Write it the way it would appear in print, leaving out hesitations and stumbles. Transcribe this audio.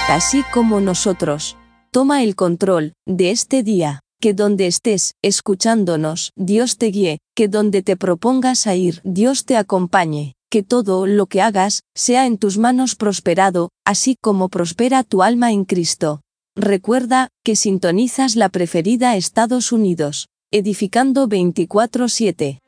así como nosotros. Toma el control de este día. Que donde estés, escuchándonos, Dios te guíe, que donde te propongas a ir, Dios te acompañe, que todo lo que hagas, sea en tus manos prosperado, así como prospera tu alma en Cristo. Recuerda, que sintonizas la preferida Estados Unidos, edificando 24/7.